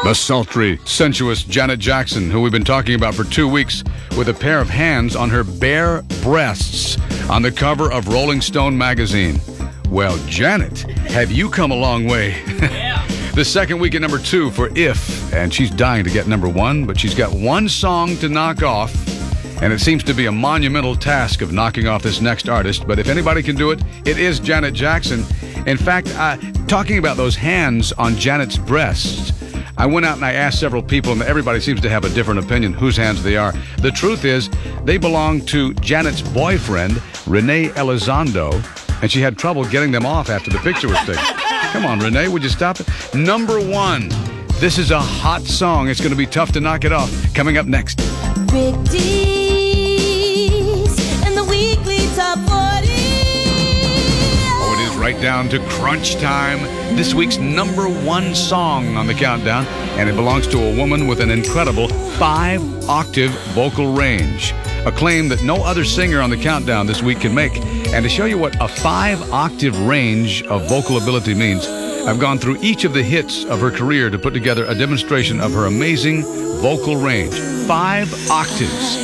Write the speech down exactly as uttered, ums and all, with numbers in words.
The sultry, sensuous Janet Jackson, who we've been talking about for two weeks, with a pair of hands on her bare breasts on the cover of Rolling Stone magazine. Well, Janet, have you come a long way? Yeah. The second week at number two for If, and she's dying to get number one, but she's got one song to knock off, and it seems to be a monumental task of knocking off this next artist. But if anybody can do it, it is Janet Jackson. In fact, uh, talking about those hands on Janet's breasts, I went out and I asked several people, and everybody seems to have a different opinion whose hands they are. The truth is, they belong to Janet's boyfriend, Rene Elizondo, and she had trouble getting them off after the picture was taken. Come on, Rene, would you stop it? Number one. This is a hot song. It's going to be tough to knock it off. Coming up next. Rick Dees and the weekly top forty. Oh, it is right down to crunch time. This week's number one song on the countdown, and it belongs to a woman with an incredible five-octave vocal range, a claim that no other singer on the countdown this week can make. And to show you what a five-octave range of vocal ability means, I've gone through each of the hits of her career to put together a demonstration of her amazing vocal range. Five octaves.